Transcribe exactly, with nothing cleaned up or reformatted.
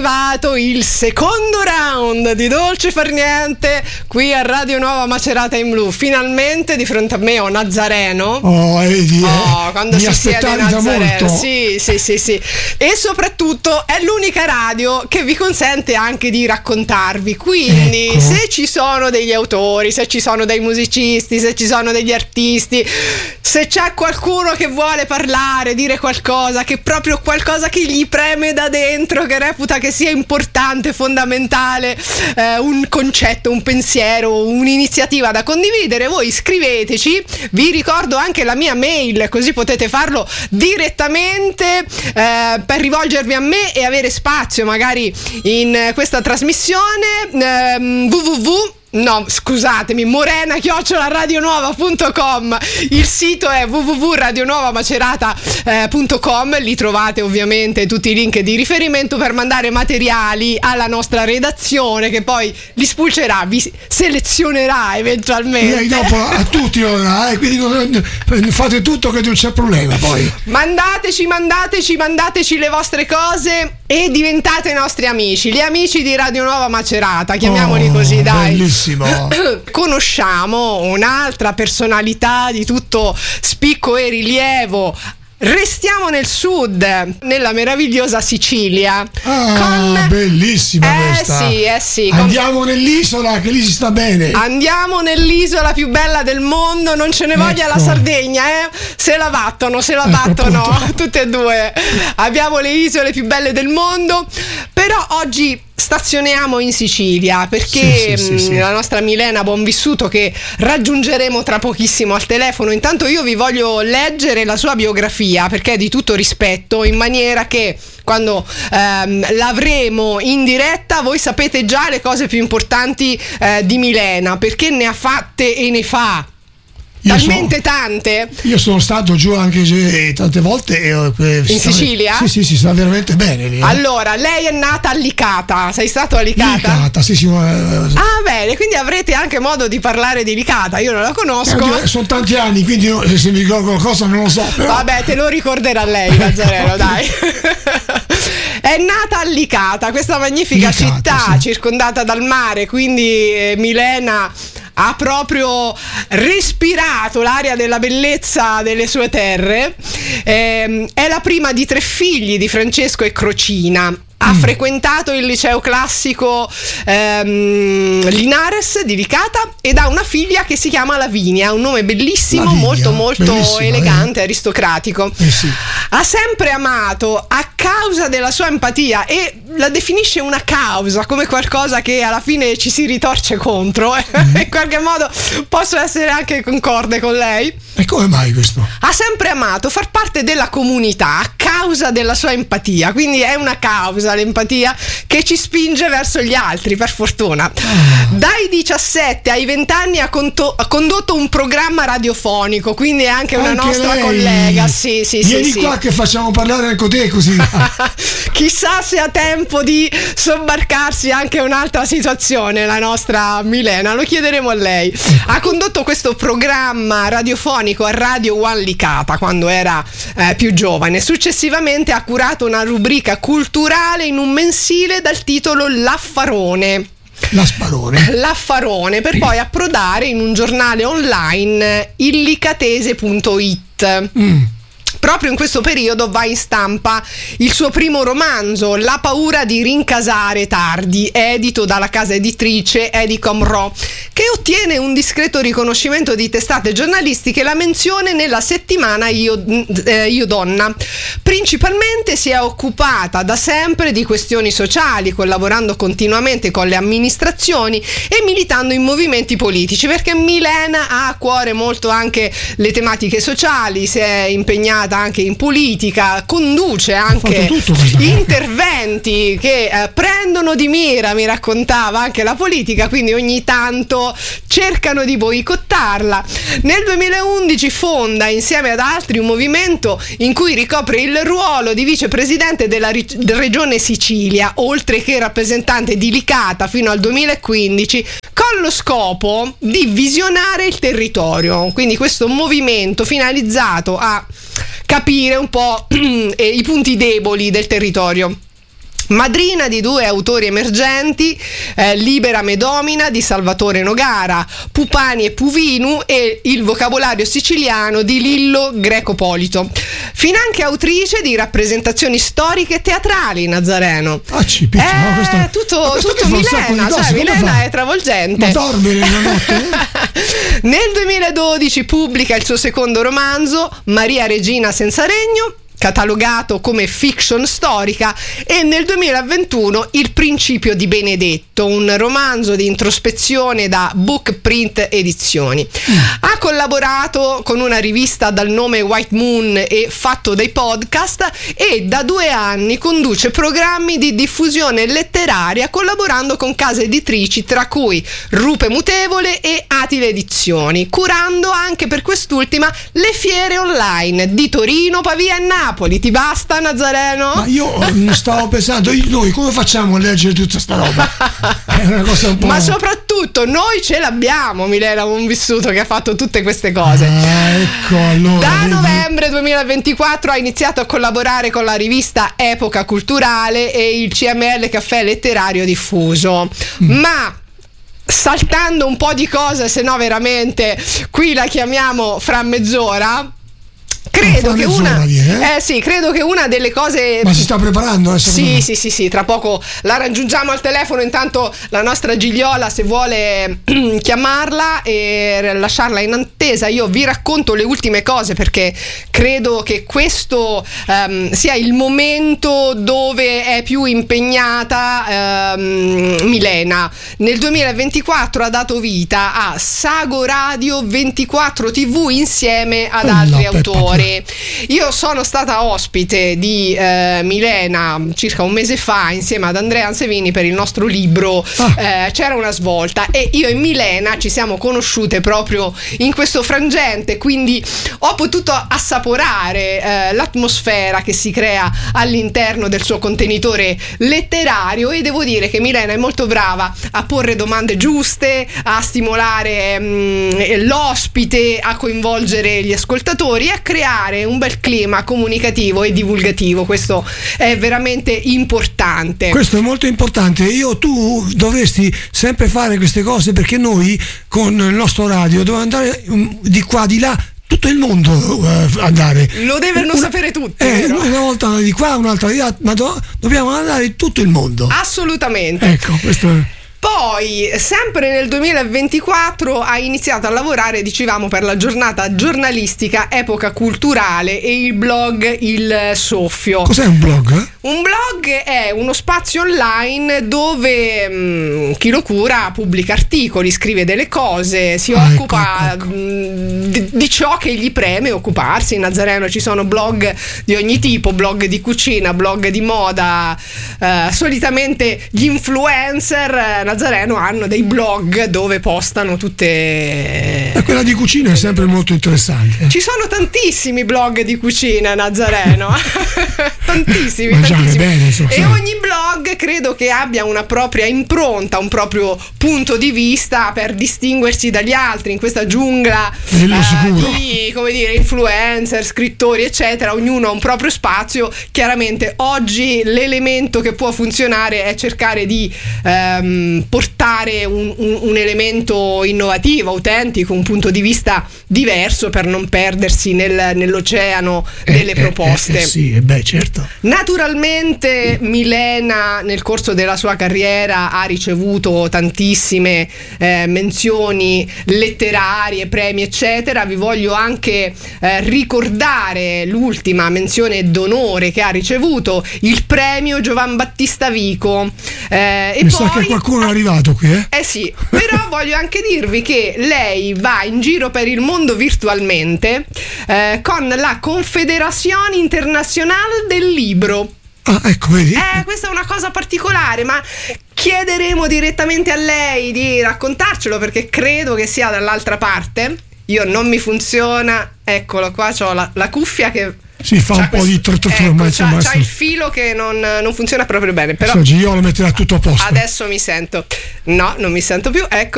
arrivato il secondo round di Dolce Far Niente qui a Radio Nuova Macerata in Blu. Finalmente di fronte a me ho Nazareno. Oh, vedi, oh, quando mi si siede Nazareno. Molto. Sì, sì, sì, sì. E soprattutto è l'unica radio che vi consente anche di raccontarvi. Quindi, ecco, se ci sono degli autori, se ci sono dei musicisti, se ci sono degli artisti, se c'è qualcuno che vuole parlare, dire qualcosa, che proprio qualcosa che gli preme da dentro, che reputa che sia importante, fondamentale, eh, un concetto, un pensiero, un'iniziativa da condividere, voi scriveteci. Vi ricordo anche la mia mail, così potete farlo direttamente eh, per rivolgervi a me e avere spazio magari in questa trasmissione. eh, www No, scusatemi, morena chiocciola radionuova punto com. Il sito è w w w punto radionuovamacerata punto com. Lì trovate ovviamente tutti i link di riferimento per mandare materiali alla nostra redazione, che poi li spulcerà, vi selezionerà eventualmente. Lei dopo a tutti ora, eh, quindi fate tutto che non c'è problema poi. Mandateci, mandateci, mandateci le vostre cose e diventate i nostri amici, gli amici di Radio Nuova Macerata, chiamiamoli oh, così, dai. Bellissimo. Conosciamo un'altra personalità di tutto spicco e rilievo. Restiamo nel sud, nella meravigliosa Sicilia. Ah, con... bellissima eh, questa. Sì, eh sì. Andiamo con... nell'isola, che lì si sta bene. Andiamo nell'isola più bella del mondo, non ce ne voglia ecco. la Sardegna, eh? Se la battono, se la ecco, battono, appunto. tutte e due. Abbiamo le isole più belle del mondo, però oggi stazioniamo in Sicilia perché sì, sì, sì, sì. la nostra Milena Buonvissuto, che raggiungeremo tra pochissimo al telefono, intanto io vi voglio leggere la sua biografia, perché è di tutto rispetto, in maniera che quando ehm, l'avremo in diretta voi sapete già le cose più importanti eh, di Milena, perché ne ha fatte e ne fa Io talmente sono, tante. Io sono stato giù anche eh, tante volte eh, in sta, Sicilia? Sì, sì, si sta veramente bene lì. Eh. Allora, lei è nata a Licata. Sei stato a Licata? Licata, sì, sì. Ma, eh, ah, bene, quindi avrete anche modo di parlare di Licata. Io non la conosco. Eh, sono tanti anni, quindi no, se mi ricordo qualcosa non lo so. Però. Vabbè, te lo ricorderà lei, Nazareno, dai. È nata a Licata, questa magnifica Licata, città sì. circondata dal mare, quindi eh, Milena ha proprio respirato l'aria della bellezza delle sue terre. Eh, è la prima di tre figli di Francesco e Crocina. Ha mm. frequentato il liceo classico ehm, Linares di Licata ed ha una figlia che si chiama Lavinia, un nome bellissimo, Lavinia, molto molto elegante, eh. aristocratico. Eh sì. Ha sempre amato, a causa della sua empatia, e la definisce una causa come qualcosa che alla fine ci si ritorce contro. Mm. In qualche modo posso essere anche concorde con lei. E come mai questo? Ha sempre amato far parte della comunità a causa della sua empatia, quindi è una causa, l'empatia, che ci spinge verso gli altri, per fortuna. Ah. Dai diciassette ai venti anni ha, conto- ha condotto un programma radiofonico, quindi è anche una anche nostra lei. collega. Sì, sì, Vieni sì, qua sì. che facciamo parlare anche te così. Chissà se ha tempo di sobbarcarsi anche un'altra situazione la nostra Milena, lo chiederemo a lei. Ha condotto questo programma radiofonico a Radio One Licata quando era eh, più giovane. Successivamente ha curato una rubrica culturale in un mensile dal titolo L'Affarone. L'Affarone. L'Affarone, per poi approdare in un giornale online, il licatese punto it. Mm. Proprio in questo periodo va in stampa il suo primo romanzo, La paura di rincasare tardi, edito dalla casa editrice Edicom Ro, che ottiene un discreto riconoscimento di testate giornalistiche e la menzione nella settimana Io, eh, Io Donna. Principalmente si è occupata da sempre di questioni sociali, collaborando continuamente con le amministrazioni e militando in movimenti politici, perché Milena ha a cuore molto anche le tematiche sociali, si è impegnata anche in politica, conduce anche interventi che eh, prendono di mira, mi raccontava, anche la politica, quindi ogni tanto cercano di boicottarla. Nel duemilaundici fonda insieme ad altri un movimento in cui ricopre il ruolo di vicepresidente della ri- regione Sicilia, oltre che rappresentante di Licata fino al duemilaquindici, con lo scopo di visionare il territorio. Quindi questo movimento finalizzato a capire un po' i punti deboli del territorio. Madrina di due autori emergenti, eh, Libera me domina di Salvatore Nogara, Pupani e Puvinu e Il vocabolario siciliano di Lillo Grecopolito. Finanche autrice di rappresentazioni storiche e teatrali, Nazareno. Ah, ci picchia, eh, ma questa, tutto, ma questo tutto Milena, cose, cioè Milena fa? è travolgente. Ma dorme nella notte? Nel duemiladodici pubblica il suo secondo romanzo, Maria Regina senza regno, catalogato come fiction storica, e nel duemilaventuno Il principio di Benedetto, un romanzo di introspezione da Bookprint Edizioni. Mm. Ha collaborato con una rivista dal nome White Moon e fatto dei podcast, e da due anni conduce programmi di diffusione letteraria collaborando con case editrici tra cui Rupe Mutevole e Atile Edizioni, curando anche per quest'ultima le fiere online di Torino, Pavia e Napoli. Ti basta, Nazareno? Ma io stavo pensando, noi come facciamo a leggere tutta sta roba? È una cosa un po'... Ma soprattutto noi ce l'abbiamo, Milena, un vissuto che ha fatto tutte queste cose. Ah, ecco, allora, da vedi? novembre duemilaventiquattro ha iniziato a collaborare con la rivista Epoca Culturale e il C M L Caffè Letterario Diffuso. Mm. Ma saltando un po' di cose, se no veramente qui la chiamiamo fra mezz'ora. Credo che una eh? eh sì, credo che una delle cose. Ma si sta preparando? Eh, sì, sì, sì, sì, tra poco la raggiungiamo al telefono. Intanto la nostra Gigliola, se vuole chiamarla e lasciarla in attesa, io vi racconto le ultime cose, perché credo che questo um, sia il momento dove è più impegnata um, Milena. Nel duemilaventiquattro ha dato vita a Sago Radio ventiquattro tivù insieme ad oh, altri no, autori. Io sono stata ospite di eh, Milena circa un mese fa insieme ad Andrea Ansevini per il nostro libro ah. eh, C'era una svolta, e io e Milena ci siamo conosciute proprio in questo frangente, quindi ho potuto assaporare eh, l'atmosfera che si crea all'interno del suo contenitore letterario, e devo dire che Milena è molto brava a porre domande giuste, a stimolare mh, l'ospite, a coinvolgere gli ascoltatori e a creare un bel clima comunicativo e divulgativo. Questo è veramente importante. Questo è molto importante. Io, tu dovresti sempre fare queste cose, perché noi con il nostro radio dobbiamo andare di qua di là, tutto il mondo uh, andare. Lo devono una, sapere tutti. Eh, una volta di qua, un'altra di là, ma do, dobbiamo andare in tutto il mondo. Assolutamente. Ecco, questo è. Poi, sempre nel duemilaventiquattro, ha iniziato a lavorare, dicevamo, per la giornata giornalistica Epoca Culturale e il blog Il Soffio. Cos'è un blog? Un blog è uno spazio online dove mh, chi lo cura pubblica articoli, scrive delle cose, si ah, occupa ecco, ecco. Mh, di, di ciò che gli preme occuparsi. In Nazareno ci sono blog di ogni tipo, blog di cucina, blog di moda, eh, solitamente gli influencer Nazareno hanno dei blog dove postano tutte. E quella di cucina è sempre molto interessante. Ci sono tantissimi blog di cucina, Nazareno. tantissimi, tantissimi. Bene, so, e ogni blog credo che abbia una propria impronta, un proprio punto di vista per distinguersi dagli altri in questa giungla eh, di, come dire, influencer, scrittori, eccetera. Ognuno ha un proprio spazio. Chiaramente oggi l'elemento che può funzionare è cercare di ehm, portare un, un, un elemento innovativo, autentico, un punto di vista diverso per non perdersi nel, nell'oceano eh, delle proposte. Eh, eh, sì, beh, certo. Naturalmente Milena nel corso della sua carriera ha ricevuto tantissime eh, menzioni letterarie, premi, eccetera. Vi voglio anche eh, ricordare l'ultima menzione d'onore che ha ricevuto, il premio Giovan Battista Vico. Eh, e Mi poi, sa che qualcuno è arrivato qui, eh? Eh sì, però voglio anche dirvi che lei va in giro per il mondo virtualmente eh, con la Confederazione Internazionale del Libro. Ah, ecco, vedi? Eh, questa è una cosa particolare, ma chiederemo direttamente a lei di raccontarcelo, perché credo che sia dall'altra parte. Io non mi funziona, eccolo qua, c'ho la, la cuffia che si fa un po' di trottotrotto, ecco, ma insomma c'ha, c'ha il filo che non, non funziona proprio bene, però io lo metterà tutto a posto. Adesso mi sento. No, non mi sento più, ecco.